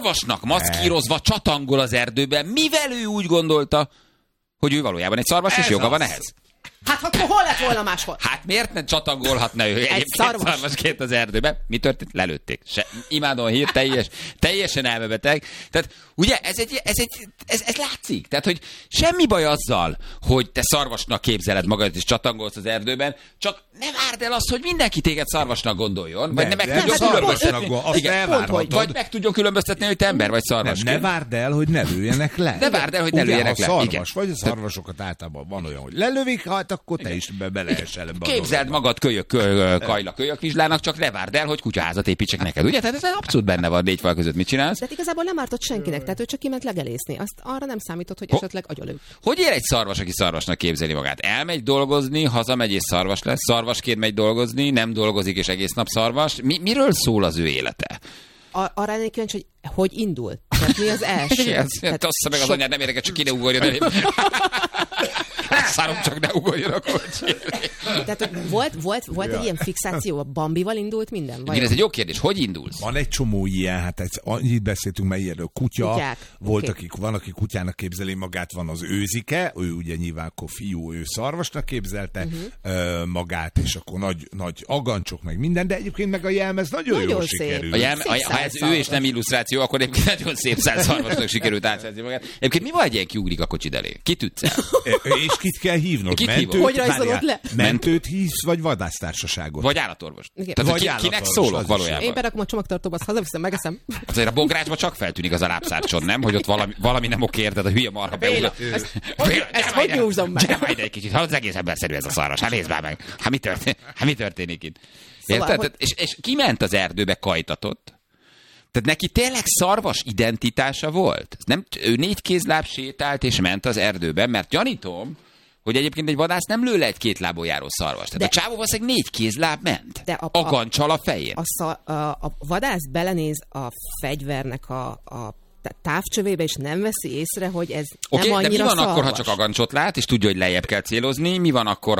szarvasnak maszkírozva csatangol az erdőben, mivel ő úgy gondolta, hogy ő valójában egy szarvas, és joga van ehhez. Hát akkor hol lett volna máshol? Hát miért nem csatangolhatna ő egy szarvasként az erdőbe? Mi történt? Lelőtték. Imádom a hír, teljesen elmebeteg. Tehát ugye ez látszik. Tehát, hogy semmi baj azzal, hogy te szarvasnak képzeled magad, és csatangolsz az erdőben, csak ne várd el azt, hogy mindenki téged szarvasnak gondoljon, vagy meg tudjon különböztetni. Vagy meg tudjon különböztetni, hogy te ember vagy szarvas. Ne várd el, hogy ne lőjenek le. Ne várd el, hogy ne lőjenek le. Szarvas vagy, a szarvasokat általában van olyan, hogy lelövik, hát akkor te is beleesel. Képzeld magad kajla-kölyök vizslának, csak ne várd el, hogy kutyaházat építsek neked. Ugye? Tehát ez abszolút benne van négy fal között. Mit csinálsz? De igazából nem ártott senkinek, tehát ő csak kiment legelészni. Azt arra nem számított, hogy esetleg agyalő. Hogy él egy szarvas, aki szarvasnak képzeli magát? Elmegy dolgozni, hazamegy és szarvas lesz, szarvasként megy dolgozni, nem dolgozik és egész nap szarvas. Miről szól az ő élete? Arra lennék kíváncsi, hogy indul. Tehát mi az első? Tossza meg az anyád, nem érdekel, csak ki ne ugorjon elém. Szárom, csak ne ugorjon a kocsi. Tehát volt egy ilyen fixáció, a Bambival indult minden? Igen, ez egy jó kérdés. Hogy indulsz? Van egy csomó ilyen, hát annyit beszéltünk már ilyenről. Kutyák. Volt, van, aki kutyának képzeli magát, van az őzike, ő ugye nyilván akkor fiú, ő szarvasnak képzelte magát, és akkor nagy agancsok, meg minden, de egyébként meg a jelmez nagyon jól sikerült. Ha ez ő és nem illusztráció, akkor egyébként nagyon szép szarvasnak sikerült átszerzni magát. Egyébként mi van, egy ilyen kiugrik a kocsid elé? Kit ütsz el? És kit kell hívnod? Hogy rajzolod le? Mentőt hívsz, vagy vadásztársaságot? Vagy állatorvost. Tehát kinek szólok valójában? Én berakom a csomagtartóba, azt hazaviszem, megeszem. Azért a bográcsban csak feltűnik az a lábszárcson, nem? Hogy ott valami nem oké, érted, a hülye marha beúzza. Ezt hogy nyúzom meg? Gyere majd egy kicsit, ha az egész emberszerű ez a szarvas. Hát nézd már meg. Hát mi történik itt? Érted? És kiment az erdőbe, kajtatott. Tehát neki tényleg szarvas identitása volt. Nem, ő 4 kézláb sétált és ment az erdőben, mert gyanítom, hogy egyébként egy vadász nem lő le egy 2 lábon járó szarvas. Tehát a csávó valószínűleg 4 kézláb ment. De a gancsal a fején. A vadász belenéz a fegyvernek a távcsövébe, és nem veszi észre, hogy ez nem annyira szarvas. De mi van akkor, ha csak agancsot lát, és tudja, hogy lejjebb kell célozni? Mi van akkor,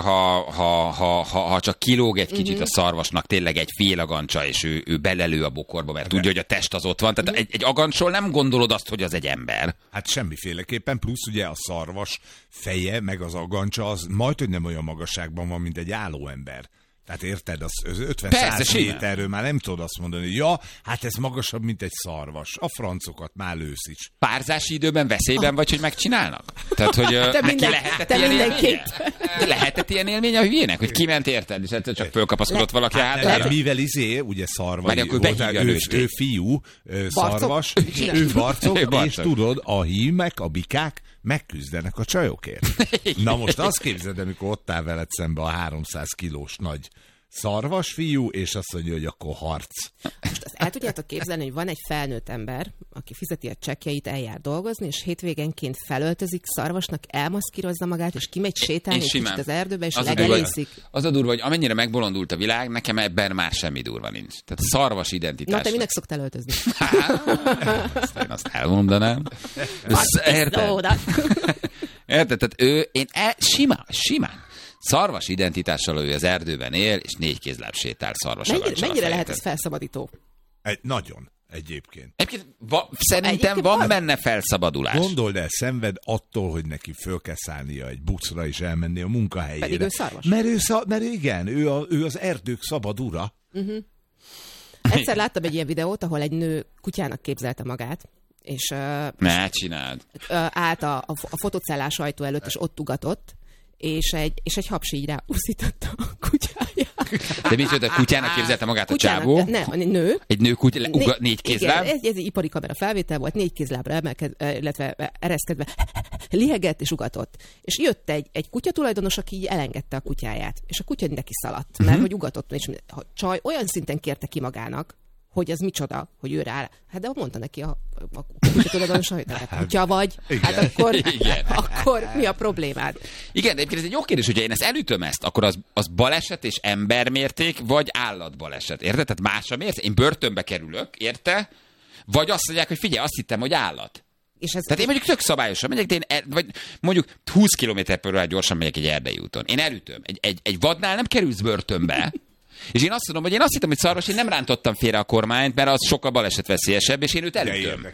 ha csak kilóg egy kicsit a szarvasnak tényleg egy fél agancsa, és ő belelő a bokorba, mert tudja, hogy a test az ott van. Tehát egy agancsról nem gondolod azt, hogy az egy ember. Hát semmiféleképpen, plusz ugye a szarvas feje, meg az agancsa, az majdhogy nem olyan magasságban van, mint egy állóember. Tehát érted, az 50-100 méterről már nem tudod azt mondani, hogy ja, hát ez magasabb, mint egy szarvas. A francokat már lősz is. Párzási időben veszélyben vagy, hogy megcsinálnak? Tehát, hogy neki lehetett ilyen élménye? De lehetett ilyen élménye a hülyének, hogy kiment, érted, és egyszer csak fölkapaszkodott valaki hátára? Mivel ugye szarvai, ő fiú, szarvas, ő barcok, és tudod, a hímek, a bikák megküzdenek a csajokért. Na most azt képzeld, amikor ott áll veled szembe a 300 kilós nagy szarvas fiú, és azt mondja, hogy akkor harc. Most azt el tudjátok képzelni, hogy van egy felnőtt ember, aki fizeti a csekkjeit, eljár dolgozni, és hétvégenként felöltözik szarvasnak, elmaszkírozza magát, és kimegy sétálni egy kicsit az erdőbe, és legelészik. Az a durva, hogy amennyire megbolondult a világ, nekem ebben már semmi durva nincs. Tehát szarvas identitás. Na, te minek szoktál öltözni? Én azt elmondanám. Érted? Tehát simán. Szarvas identitással ő az erdőben él, és 4 kézláb sétál szarvas agancsal. Mennyire lehet ez felszabadító? Nagyon, egyébként. Szerintem van benne felszabadulás. Gondold el, szenved attól, hogy neki föl kell szállnia egy bucra és elmenni a munkahelyére. Pedig ő szarvas. Mert igen, ő az erdők szabad ura. Egyszer láttam egy ilyen videót, ahol egy nő kutyának képzelte magát, és ne csináld. Állt a fotocellás ajtó előtt, és ott ugatott, és egy hapsi így ráúszította a kutyáját. De micsoda, kutyának képzelte magát a csávó? Nem, nő. Egy nő 4 kézláb? Igen, ez egy ipari kamera felvétel volt, 4 kézlábra illetve ereszkedve lihegett és ugatott. És jött egy kutyatulajdonos, aki így elengedte a kutyáját. És a kutya neki szaladt, mert hogy ugatott, és a csaj olyan szinten kérte ki magának, hogy az micsoda, hogy ő rá. Hát de mondta neki a tulajdonos, hogy hát kutya vagy, hát akkor mi a problémád? Igen, de egyébként ez egy jó kérdés, hogyha én ezt elütöm akkor az baleset és embermérték, vagy állatbaleset, érted? Tehát más a mérték. Én börtönbe kerülök, érte? Vagy azt mondják, hogy figyelj, azt hittem, hogy állat. Tehát én mondjuk tök szabályosan megyek, de vagy mondjuk 20 km/h gyorsan megyek egy erdei úton. Én elütöm. Egy vadnál nem kerülsz börtönbe. És én azt mondom, hogy én azt hittem, hogy szarvas, én nem rántottam félre a kormányt, mert az sokkal balesetveszélyesebb, és én őt elütöm.